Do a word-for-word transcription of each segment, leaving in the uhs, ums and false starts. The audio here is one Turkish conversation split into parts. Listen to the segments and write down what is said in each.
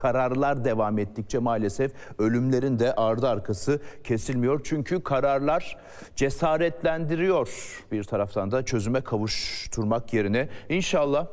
Kararlar devam ettikçe maalesef ölümlerin de ardı arkası kesilmiyor. Çünkü kararlar cesaretlendiriyor bir taraftan da çözüme kavuşturmak yerine. İnşallah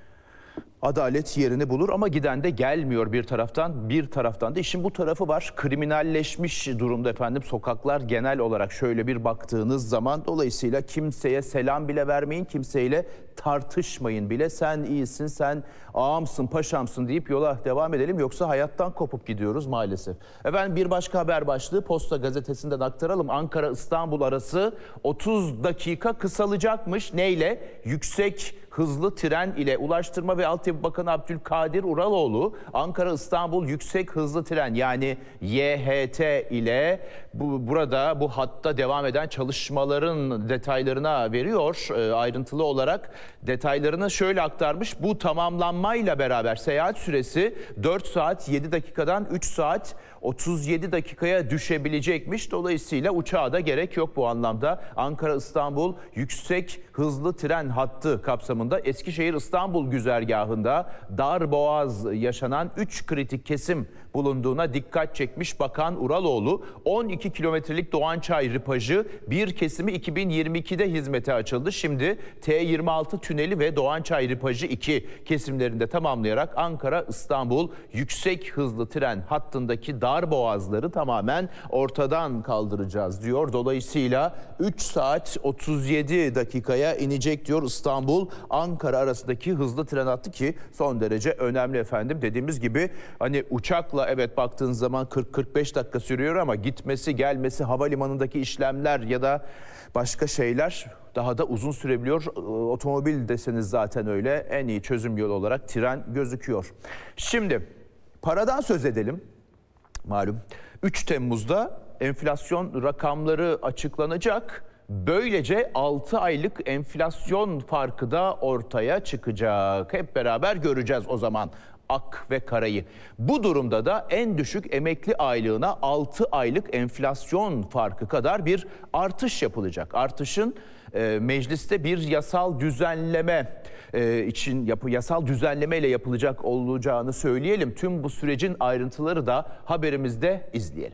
adalet yerini bulur ama giden de gelmiyor bir taraftan. Bir taraftan da işin bu tarafı var. Kriminalleşmiş durumda efendim sokaklar genel olarak şöyle bir baktığınız zaman. Dolayısıyla kimseye selam bile vermeyin, kimseyle tartışmayın bile. Sen iyisin, sen ağamsın, paşamsın deyip yola devam edelim. Yoksa hayattan kopup gidiyoruz maalesef. Efendim bir başka haber başlığı Posta Gazetesi'nden aktaralım. Ankara-İstanbul arası otuz dakika kısalacakmış. Neyle? Yüksek hızlı tren ile. Ulaştırma ve Altyapı Bakanı Abdülkadir Uraloğlu Ankara-İstanbul yüksek hızlı tren yani Y H T ile bu, burada bu hatta devam eden çalışmaların detaylarına veriyor. E, ayrıntılı olarak detaylarını şöyle aktarmış. Bu tamamlanmayla beraber seyahat süresi dört saat yedi dakikadan üç saat otuz yedi dakikaya düşebilecekmiş. Dolayısıyla uçağa da gerek yok bu anlamda. Ankara-İstanbul yüksek hızlı tren hattı kapsamında Eskişehir-İstanbul güzergahında Darboğaz yaşanan üç kritik kesim bulunduğuna dikkat çekmiş Bakan Uraloğlu. on iki kilometrelik Doğançay Rıpajı bir kesimi iki bin yirmi ikide hizmete açıldı. Şimdi T yirmi altı tüneli ve Doğançay Rıpajı iki kesimlerinde tamamlayarak Ankara-İstanbul yüksek hızlı tren hattındaki darboğazları tamamen ortadan kaldıracağız diyor. Dolayısıyla üç saat otuz yedi dakikaya inecek diyor İstanbul-Ankara arasındaki hızlı tren hattı ki son derece önemli efendim. Dediğimiz gibi hani uçakla evet baktığınız zaman kırk kırk beş dakika sürüyor ama gitmesi gelmesi havalimanındaki işlemler ya da başka şeyler daha da uzun sürebiliyor. Otomobil deseniz zaten öyle, en iyi çözüm yolu olarak tren gözüküyor. Şimdi paradan söz edelim. Malum üç Temmuz'da enflasyon rakamları açıklanacak. Böylece altı aylık enflasyon farkı da ortaya çıkacak. Hep beraber göreceğiz o zaman ak ve karayı. Bu durumda da en düşük emekli aylığına altı aylık enflasyon farkı kadar bir artış yapılacak. Artışın e, mecliste bir yasal düzenleme e, için yapı yasal düzenleme ile yapılacak olacağını söyleyelim. Tüm bu sürecin ayrıntıları da haberimizde izleyelim.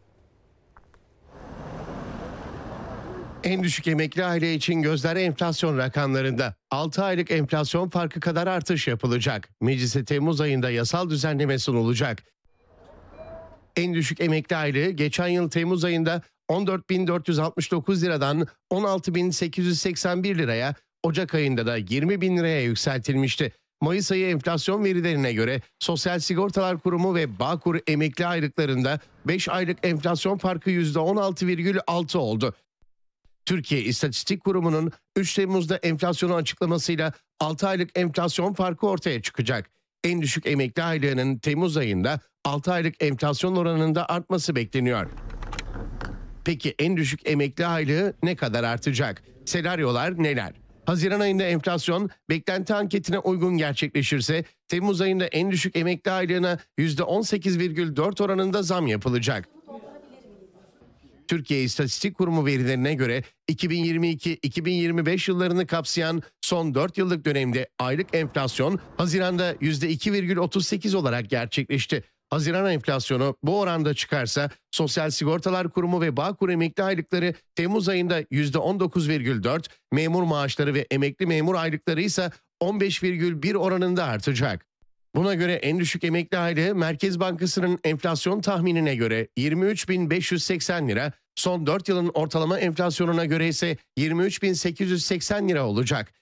En düşük emekli aile için gözler enflasyon rakamlarında. altı aylık enflasyon farkı kadar artış yapılacak. Meclise Temmuz ayında yasal düzenleme sunulacak. En düşük emekli aylığı geçen yıl Temmuz ayında on dört bin dört yüz altmış dokuz liradan on altı bin sekiz yüz seksen bir liraya, Ocak ayında da yirmi bin liraya yükseltilmişti. Mayıs ayı enflasyon verilerine göre Sosyal Sigortalar Kurumu ve Bağkur emekli aylıklarında beş aylık enflasyon farkı yüzde on altı virgül altı oldu. Türkiye İstatistik Kurumu'nun üç Temmuz'da enflasyonu açıklamasıyla altı aylık enflasyon farkı ortaya çıkacak. En düşük emekli aylığının Temmuz ayında altı aylık enflasyon oranında artması bekleniyor. Peki en düşük emekli aylığı ne kadar artacak? Senaryolar neler? Haziran ayında enflasyon beklenti anketine uygun gerçekleşirse Temmuz ayında en düşük emekli aylığına yüzde on sekiz virgül dört oranında zam yapılacak. Türkiye İstatistik Kurumu verilerine göre iki bin yirmi iki iki bin yirmi beş yıllarını kapsayan son dört yıllık dönemde aylık enflasyon Haziran'da yüzde iki virgül otuz sekiz olarak gerçekleşti. Haziran enflasyonu bu oranda çıkarsa Sosyal Sigortalar Kurumu ve Bağkur emekli aylıkları Temmuz ayında yüzde on dokuz virgül dört, memur maaşları ve emekli memur aylıkları ise on beş virgül bir oranında artacak. Buna göre en düşük emekli aylığı Merkez Bankası'nın enflasyon tahminine göre yirmi üç bin beş yüz seksen lira, son dört yılın ortalama enflasyonuna göre ise yirmi üç bin sekiz yüz seksen lira olacak.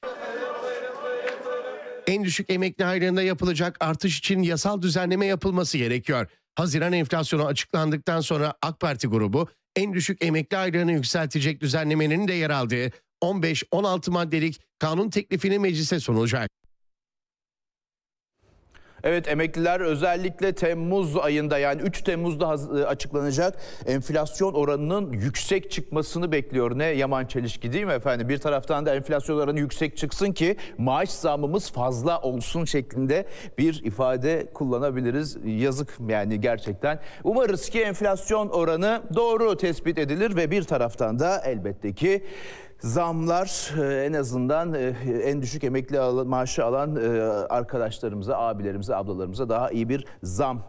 En düşük emekli aylığında yapılacak artış için yasal düzenleme yapılması gerekiyor. Haziran enflasyonu açıklandıktan sonra AK Parti grubu en düşük emekli aylığını yükseltecek düzenlemenin de yer aldığı on beş on altı maddelik kanun teklifini meclise sunacak. Evet, emekliler özellikle Temmuz ayında yani üç Temmuz'da açıklanacak enflasyon oranının yüksek çıkmasını bekliyor. Ne yaman çelişki değil mi efendim? Bir taraftan da enflasyon oranı yüksek çıksın ki maaş zammımız fazla olsun şeklinde bir ifade kullanabiliriz. Yazık yani gerçekten. Umarız ki enflasyon oranı doğru tespit edilir ve bir taraftan da elbette ki Zamlar e, en azından e, en düşük emekli al- maaşı alan e, arkadaşlarımıza, abilerimize, ablalarımıza daha iyi bir zam